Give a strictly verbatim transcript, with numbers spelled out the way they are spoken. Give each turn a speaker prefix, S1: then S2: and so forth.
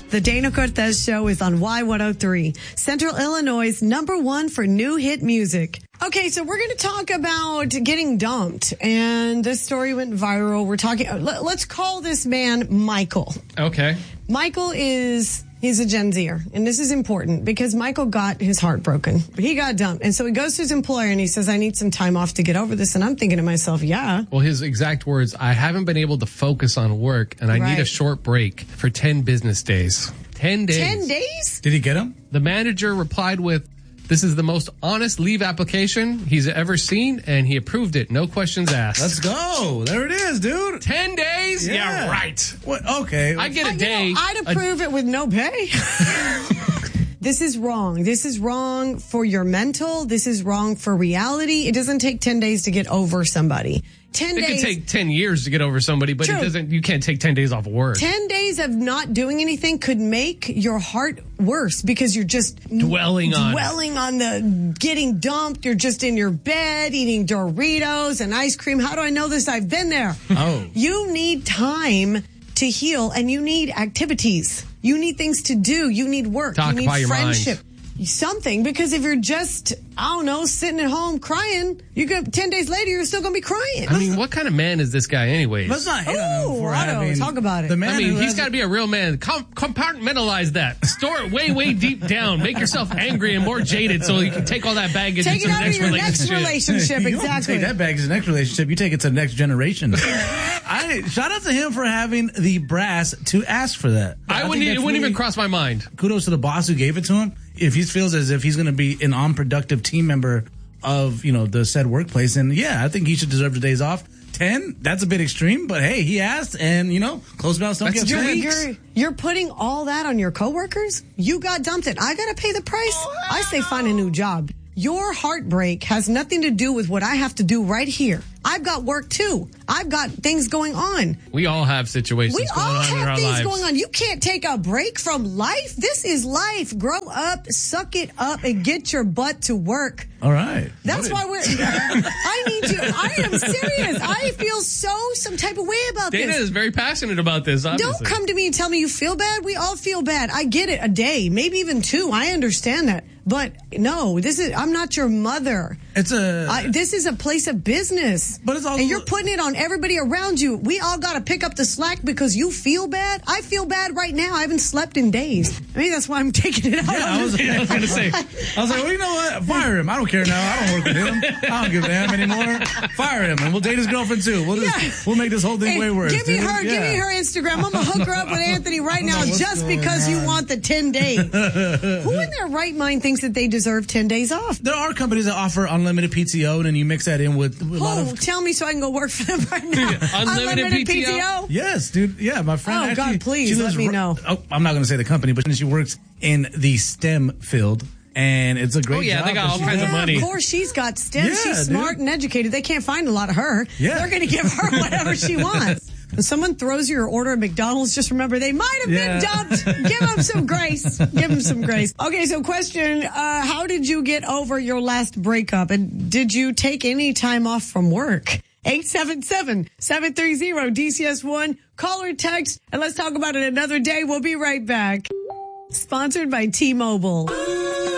S1: The Dana Cortez Show is on Y one oh three, Central Illinois' number one for new hit music. Okay, so we're going to talk about getting dumped, and this story went viral. We're talking, let's call this man Michael.
S2: Okay.
S1: Michael is, he's a Gen Zer, and this is important because Michael got his heart broken. He got dumped, and so he goes to his employer and he says, I need some time off to get over this, and I'm thinking to myself, yeah.
S2: Well, his exact words, I haven't been able to focus on work, and I
S1: Right.
S2: need a short break for ten business days. ten days.
S1: ten days?
S3: Did he get him?
S2: The manager replied with, this is the most honest leave application he's ever seen, and he approved it. No questions asked.
S3: Let's go. There it is, dude.
S2: ten days? Yeah,
S3: Yeah.
S2: right.
S3: What? Okay.
S2: I get
S1: I-
S2: a
S1: you
S2: day.
S1: know, I'd approve it with no pay. This is wrong. This is wrong for your mental. This is wrong for reality. It doesn't take ten days to get over somebody. ten
S2: It
S1: days.
S2: could take ten years to get over somebody, but
S1: True.
S2: it doesn't. You can't take ten days off of work.
S1: ten days of not doing anything could make your heart worse because you're just
S2: Dwelling on it.
S1: dwelling on the getting dumped. You're just in your bed eating Doritos and ice cream. How do I know this? I've been there.
S3: Oh.
S1: You need time to heal, and you need activities. You need things to do. You need work.
S2: To
S1: you need
S2: occupy your mind.
S1: friendship. Something, because if you're just, I don't know, sitting at home crying, you could, ten days later, you're still going to be crying.
S2: I mean, what kind of man is this guy anyways?
S3: Let's not hate on him
S1: Ooh,
S3: for
S1: I know.
S3: having.
S1: Talk about it.
S3: The man
S2: I mean,
S3: who
S2: he's
S3: has-
S2: got to be a real man. Com- compartmentalize that. Store it way, way deep down. Make yourself angry and more jaded so you can take all that baggage
S1: Take
S2: into
S1: it
S2: the
S1: out of
S2: next
S1: your next
S2: relationship.
S1: relationship.
S3: You don't
S1: Exactly.
S3: take that back to the next relationship. You take it to the next generation. I shout out to him for having the brass to ask for that.
S2: I
S3: think
S2: wouldn't, it
S3: that's
S2: wouldn't even
S3: really-
S2: cross my mind.
S3: Kudos to the boss who gave it to him. If he feels as if he's going to be an unproductive team member of, you know, the said workplace, and yeah, I think he should deserve the days off. ten, that's a bit extreme, but hey, he asked, and you know, close mouths don't
S2: That's
S3: get
S2: two
S3: fed.
S2: weeks.
S1: You're, you're putting all that on your coworkers? You got dumped and I got to pay the price? I say find a new job. Your heartbreak has nothing to do with what I have to do right here. I've got work too. I've got things going on.
S2: We all have situations
S1: We
S2: going
S1: all
S2: on in
S1: have
S2: our
S1: things
S2: lives.
S1: going on. You can't take a break from life. This is life. Grow up, suck it up, and get your butt to work.
S3: All right.
S1: That's why we're. I need you. I am serious. I feel so some type of way about
S2: Dana
S1: this.
S2: is very passionate about this, obviously.
S1: Don't come to me and tell me you feel bad. We all feel bad. I get it. A day, maybe even two. I understand that. But no, this is. I'm not your mother.
S3: It's a.
S1: I, this is a place of business.
S3: But it's also-
S1: and you're putting it on everybody around you. We all got to pick up the slack because you feel bad. I feel bad right now. I haven't slept in days. I mean, that's why I'm taking it out.
S3: Yeah, I was,
S2: I was going to say.
S3: I was like, well, you know what? Fire him. I don't care now. I don't work with him. I don't give a damn anymore. Fire him, and we'll date his girlfriend too. We'll just,
S1: Yeah.
S3: we'll make this whole thing
S1: Hey,
S3: way worse.
S1: give me
S3: dude.
S1: her, give
S3: Yeah.
S1: me her Instagram. I'm gonna hook her up with Anthony right now,
S3: what's
S1: just
S3: going
S1: because you
S3: on.
S1: want the ten days. Who in their right mind thinks that they deserve ten days off?
S3: There are companies that offer unlimited P T O, and then you mix that in with, with a lot
S1: Oh,
S3: of.
S1: tell me so I can go work for them right now.
S2: Unlimited P T O?
S3: Yes, dude. Yeah, my friend.
S1: Oh,
S3: actually,
S1: God, please,
S3: she
S1: let
S3: lives
S1: me
S3: ri-
S1: know.
S3: Oh, I'm not going to say the company, but she works in the STEM field, and it's a great.
S2: Oh, yeah,
S3: job,
S2: they got
S3: but
S2: all
S3: she-
S2: kinds of
S1: Yeah,
S2: money.
S1: Of course, she's got STEM.
S3: Yeah,
S1: she's smart
S3: dude.
S1: and educated. They can't find a lot of her.
S3: Yeah.
S1: They're going to give her whatever she wants. When someone throws you your order at McDonald's, just remember they might have
S3: Yeah.
S1: been dumped. Give them some grace. Give them some grace. Okay, so question, uh, how did you get over your last breakup? And did you take any time off from work? eight seven seven, seven three zero, D C S one. Call or text, and let's talk about it another day. We'll be right back. Sponsored by T-Mobile.